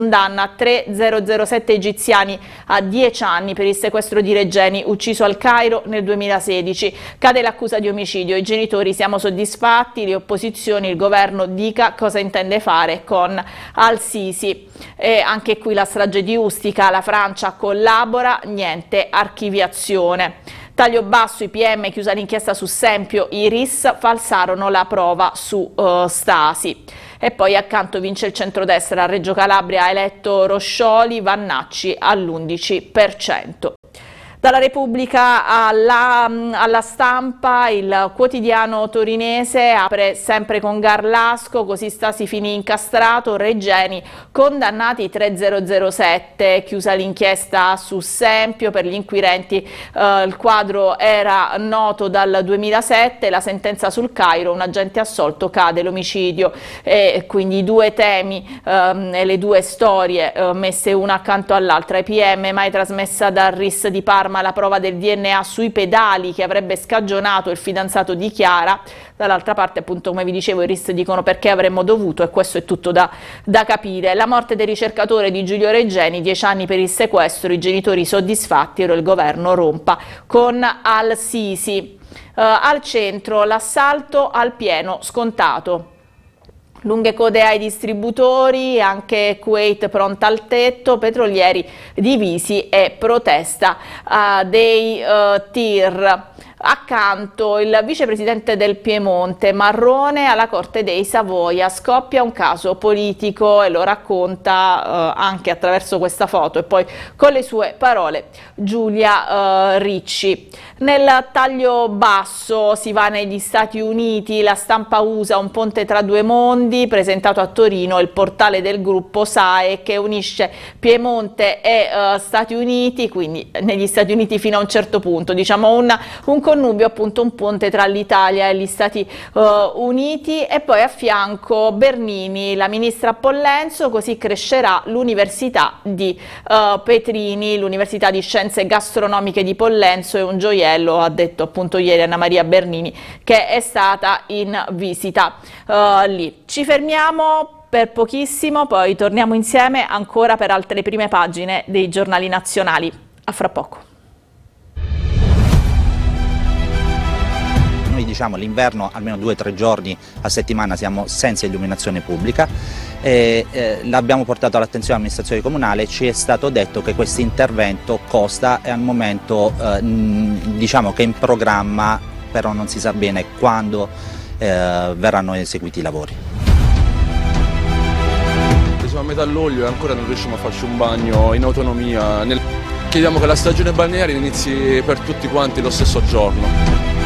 Condanna 3007 egiziani a 10 anni per il sequestro di Regeni ucciso al Cairo nel 2016. Cade l'accusa di omicidio. I genitori siamo soddisfatti, le opposizioni, il governo dica cosa intende fare con Al-Sisi. E anche qui la strage di Ustica, la Francia collabora, niente archiviazione. Taglio basso, i PM, chiusa l'inchiesta su Sempio, i RIS falsarono la prova su Stasi. E poi accanto vince il centrodestra, a Reggio Calabria ha eletto Roscioli, Vannacci all'11%. Dalla Repubblica alla Stampa, il quotidiano torinese apre sempre con Garlasco, così Stasi finì incastrato, Regeni condannati 3007, chiusa l'inchiesta su Sempio, per gli inquirenti il quadro era noto dal 2007, la sentenza sul Cairo, un agente assolto, cade l'omicidio, e quindi i due temi e le due storie messe una accanto all'altra. I PM, mai trasmessa dal RIS di Parma la prova del DNA sui pedali che avrebbe scagionato il fidanzato di Chiara. Dall'altra parte, appunto, come vi dicevo, i RIS dicono perché avremmo dovuto, e questo è tutto da capire. La morte del ricercatore di Giulio Regeni, 10 anni per il sequestro, i genitori soddisfatti, ora il governo rompa con Al-Sisi. Al centro l'assalto al pieno scontato. Lunghe code ai distributori, anche Kuwait pronta al tetto, petrolieri divisi e protesta dei TIR. Accanto il vicepresidente del Piemonte, Marrone, alla Corte dei Savoia, scoppia un caso politico e lo racconta anche attraverso questa foto e poi con le sue parole Giulia Ricci. Nel taglio basso si va negli Stati Uniti, la Stampa usa un ponte tra due mondi, presentato a Torino il portale del gruppo SAE che unisce Piemonte e Stati Uniti, quindi negli Stati Uniti fino a un certo punto, diciamo un connubio, appunto un ponte tra l'Italia e gli Stati Uniti, e poi a fianco Bernini, la ministra Pollenzo, così crescerà l'Università di Petrini, l'Università di Scienze Gastronomiche di Pollenzo è un gioiello, ha detto appunto ieri Anna Maria Bernini che è stata in visita lì. Ci fermiamo per pochissimo, poi torniamo insieme ancora per altre prime pagine dei giornali nazionali. A fra poco. Noi diciamo l'inverno almeno 2 o 3 giorni a settimana siamo senza illuminazione pubblica, l'abbiamo portato all'attenzione dell'amministrazione comunale, ci è stato detto che questo intervento costa e al momento diciamo che è in programma, però non si sa bene quando verranno eseguiti i lavori. Siamo a metà luglio e ancora non riusciamo a farci un bagno in autonomia. Chiediamo che la stagione balneare inizi per tutti quanti lo stesso giorno.